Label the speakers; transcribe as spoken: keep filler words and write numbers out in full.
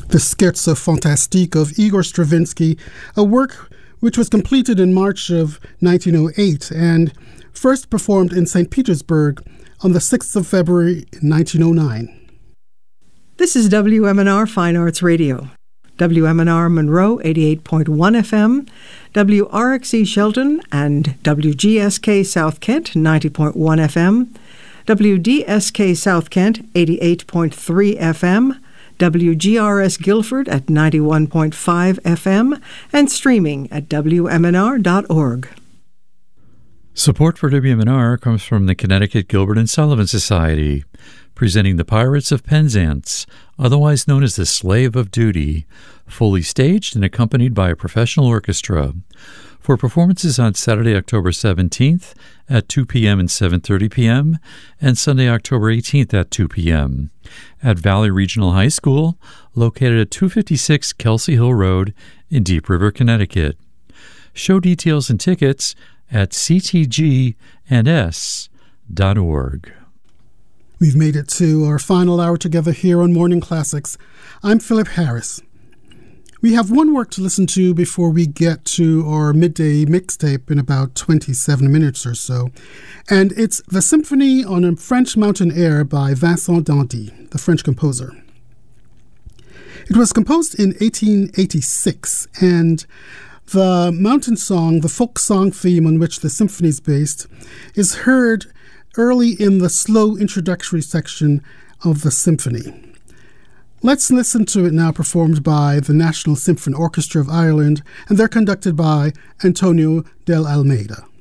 Speaker 1: the Scherzo Fantastique of Igor Stravinsky, a work which was completed in March of nineteen oh eight and first performed in Saint Petersburg on the sixth of February nineteen oh nine.
Speaker 2: This is W M N R Fine Arts Radio. W M N R Monroe eighty-eight point one F M, W R X E Shelton and W G S K South Kent ninety point one F M, W D S K South Kent eighty-eight point three F M, W G R S Guilford at ninety-one point five F M, and streaming at W M N R dot org.
Speaker 3: Support for W M N R comes from the Connecticut Gilbert and Sullivan Society, presenting The Pirates of Penzance, otherwise known as the Slave of Duty, fully staged and accompanied by a professional orchestra, for performances on Saturday, October seventeenth at two p.m. and seven thirty p.m. and Sunday, October eighteenth at two p.m. at Valley Regional High School, located at two fifty-six Kelsey Hill Road in Deep River, Connecticut. Show details and tickets at c t g n s dot org.
Speaker 1: We've made it to our final hour together here on Morning Classics. I'm Philip Harris. We have one work to listen to before we get to our midday mixtape in about twenty-seven minutes or so, and it's the Symphony on a French Mountain Air by Vincent Dandy, the French composer. It was composed in eighteen eighty-six, and the mountain song, the folk song theme on which the symphony is based, is heard early in the slow introductory section of the symphony. Let's listen to it now, performed by the National Symphony Orchestra of Ireland, and they're conducted by Antonio del Almeida.